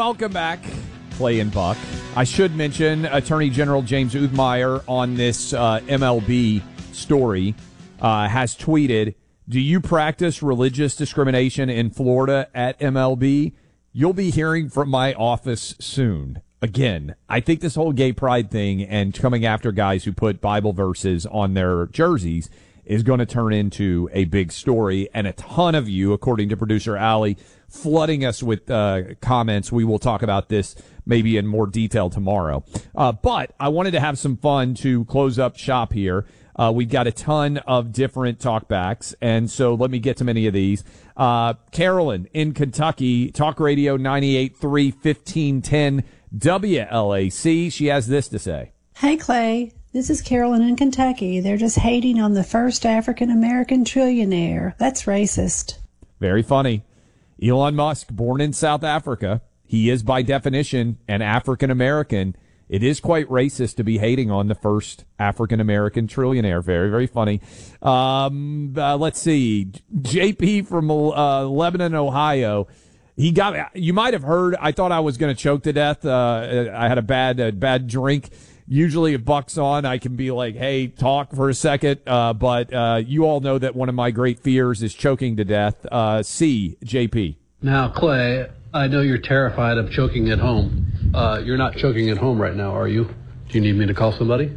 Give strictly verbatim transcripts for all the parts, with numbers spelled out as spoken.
welcome back, Clay and Buck. I should mention Attorney General James Uthmeyer on this uh, M L B story uh, has tweeted, do you practice religious discrimination in Florida at M L B? You'll be hearing from my office soon. Again, I think this whole gay pride thing and coming after guys who put Bible verses on their jerseys is going to turn into a big story, and a ton of you, according to producer Allie, flooding us with uh, comments. We will talk about this maybe in more detail tomorrow. Uh, but I wanted to have some fun to close up shop here. Uh, we've got a ton of different talkbacks, and so let me get to many of these. Uh, Carolyn in Kentucky, Talk Radio ninety-eight point three, fifteen ten W L A C. She has this to say. Hey, Clay. This is Carolyn in Kentucky. They're just hating on the first African-American trillionaire. That's racist. Very funny. Elon Musk, born in South Africa. He is, by definition, an African-American. It is quite racist to be hating on the first African-American trillionaire. Very, very funny. Um, uh, let's see. J P from uh, Lebanon, Ohio. He got, you might have heard, I thought I was going to choke to death. Uh, I had a bad, a bad drink. Usually if Buck's on, I can be like, hey, talk for a second. Uh, but uh, you all know that one of my great fears is choking to death. Uh, C, J P. Now, Clay, I know you're terrified of choking at home. Uh, you're not choking at home right now, are you? Do you need me to call somebody?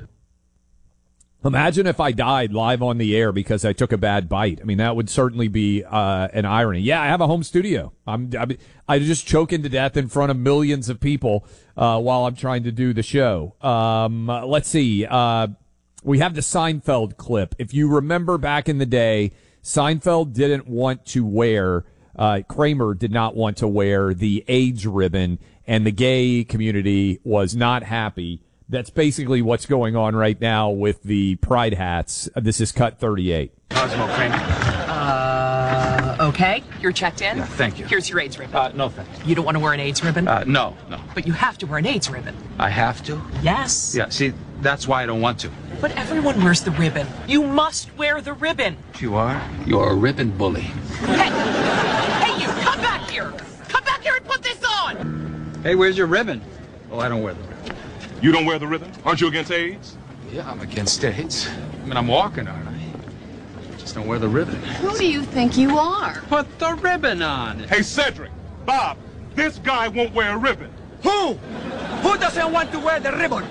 Imagine if I died live on the air because I took a bad bite. I mean, that would certainly be uh, an irony. Yeah, I have a home studio. I'm, I'm I just choking to death in front of millions of people uh, while I'm trying to do the show. Um, uh, let's see. Uh, we have the Seinfeld clip. If you remember back in the day, Seinfeld didn't want to wear, uh, Kramer did not want to wear the AIDS ribbon, and the gay community was not happy. That's basically what's going on right now with the pride hats. This is cut thirty-eight. Cosmo Kramer. Uh, okay. You're checked in? Yeah, thank you. Here's your AIDS ribbon. Uh, no thanks. You don't want to wear an AIDS ribbon? Uh, no, no. But you have to wear an AIDS ribbon. I have to? Yes. Yeah, see, that's why I don't want to. But everyone wears the ribbon. You must wear the ribbon. You are? You're a ribbon bully. Hey! Hey, you! Come back here! Come back here and put this on! Hey, where's your ribbon? Oh, I don't wear the ribbon. You don't wear the ribbon? Aren't you against AIDS? Yeah, I'm against AIDS. I mean, I'm walking, aren't I? I just don't wear the ribbon. Who do you think you are? Put the ribbon on. Hey, Cedric, Bob, this guy won't wear a ribbon. Who? Who doesn't want to wear the ribbon?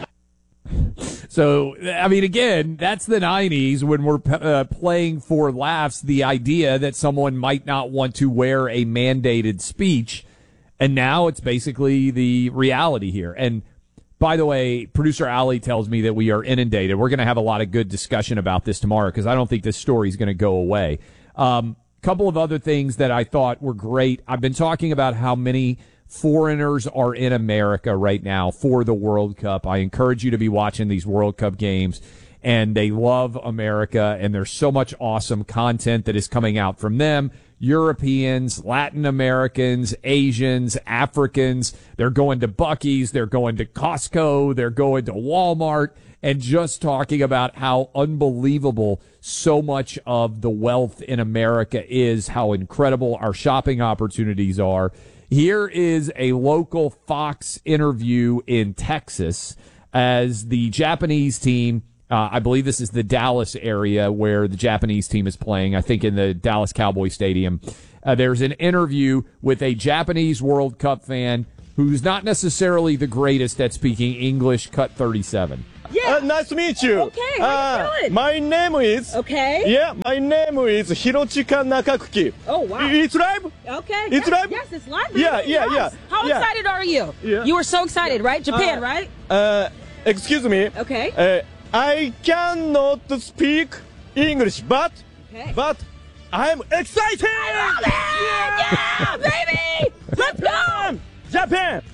So, I mean, again, that's the nineties when we're uh, playing for laughs the idea that someone might not want to wear a mandated speech. And now it's basically the reality here. And by the way, producer Allie tells me that we are inundated. We're going to have a lot of good discussion about this tomorrow because I don't think this story is going to go away. Um, couple of other things that I thought were great. I've been talking about how many foreigners are in America right now for the World Cup. I encourage you to be watching these World Cup games, and they love America, and there's so much awesome content that is coming out from them. Europeans, Latin Americans, Asians, Africans. They're going to Buc-ee's. They're going to Costco. They're going to Walmart, and just talking about how unbelievable so much of the wealth in America is, how incredible our shopping opportunities are. Here is a local Fox interview in Texas as the Japanese team, Uh, I believe this is the Dallas area where the Japanese team is playing, I think in the Dallas Cowboy Stadium. Uh, there's an interview with a Japanese World Cup fan who's not necessarily the greatest at speaking English, cut thirty-seven. Yeah. Uh, nice to meet you. Okay, how uh, you doing? My name is... Okay. Yeah, my name is Hirochika Nakakuki. Oh, wow. It's live? Okay. It's yes, live? Yes, it's live. Yeah, Really? yeah, Yes. yeah. How yeah. excited are you? Yeah. You were so excited, right? Japan, Uh, right? Uh, excuse me. Okay. Uh, I cannot speak English, but... Okay. But I'm excited! I love it! Yeah, baby! Let's go! Japan!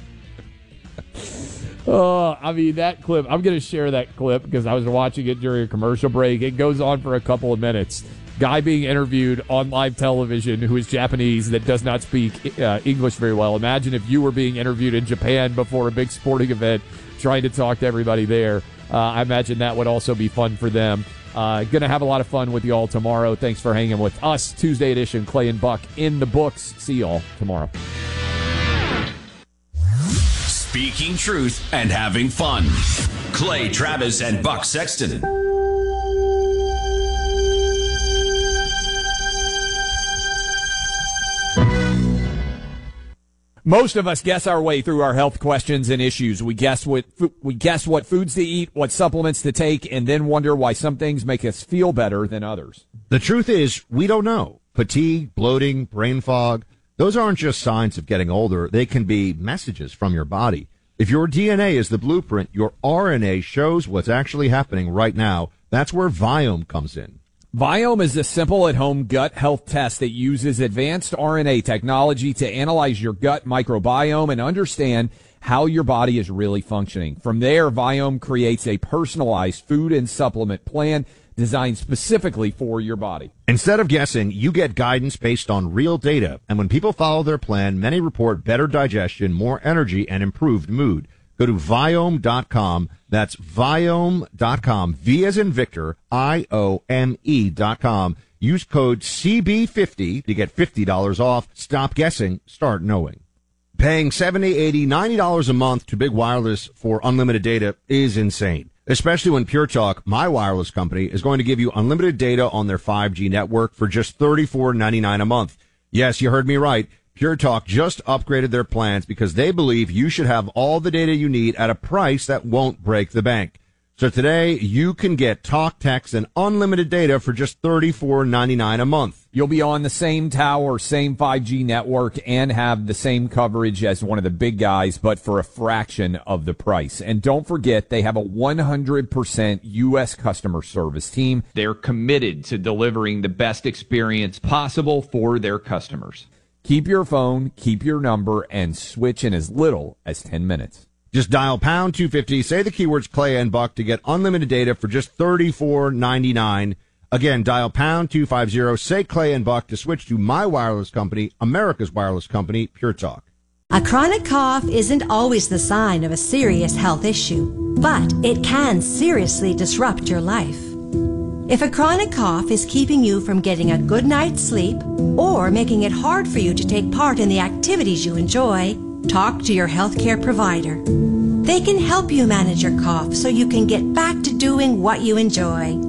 Oh, I mean, that clip, I'm going to share that clip because I was watching it during a commercial break. It goes on for a couple of minutes. Guy being interviewed on live television who is Japanese that does not speak uh, English very well. Imagine if you were being interviewed in Japan before a big sporting event trying to talk to everybody there. Uh, I imagine that would also be fun for them. Uh, going to have a lot of fun with you all tomorrow. Thanks for hanging with us. Tuesday edition, Clay and Buck in the books. See you all tomorrow. speaking truth and having fun. Clay Travis and Buck Sexton. Most of us guess our way through our health questions and issues. We guess what we guess what foods to eat, what supplements to take, and then wonder why some things make us feel better than others. The truth is, we don't know. Fatigue, bloating, brain fog, those aren't just signs of getting older. They can be messages from your body. If your D N A is the blueprint, your R N A shows what's actually happening right now. That's where Viome comes in. Viome is a simple at-home gut health test that uses advanced R N A technology to analyze your gut microbiome and understand how your body is really functioning. From there, Viome creates a personalized food and supplement plan designed specifically for your body. Instead of guessing, you get guidance based on real data. And when people follow their plan, many report better digestion, more energy, and improved mood. Go to Viome dot com. That's Viome dot com. V as in Victor, I O M E dot com. Use code C B fifty to get fifty dollars off. Stop guessing. Start knowing. Paying seventy dollars, eighty dollars, ninety dollars a month to Big Wireless for unlimited data is insane. Especially when Pure Talk, my wireless company, is going to give you unlimited data on their five G network for just thirty-four ninety-nine a month. Yes, you heard me right. Pure Talk just upgraded their plans because they believe you should have all the data you need at a price that won't break the bank. So today, you can get talk, text, and unlimited data for just thirty-four ninety-nine a month. You'll be on the same tower, same five G network, and have the same coverage as one of the big guys, but for a fraction of the price. And don't forget, they have a one hundred percent U S customer service team. They're committed to delivering the best experience possible for their customers. Keep your phone, keep your number, and switch in as little as ten minutes. Just dial pound two fifty, say the keywords Clay and Buck to get unlimited data for just thirty-four ninety-nine. Again, dial pound two fifty, say Clay and Buck to switch to my wireless company, America's wireless company, Pure Talk. A chronic cough isn't always the sign of a serious health issue, but it can seriously disrupt your life. If a chronic cough is keeping you from getting a good night's sleep or making it hard for you to take part in the activities you enjoy, talk to your healthcare provider. They can help you manage your cough so you can get back to doing what you enjoy.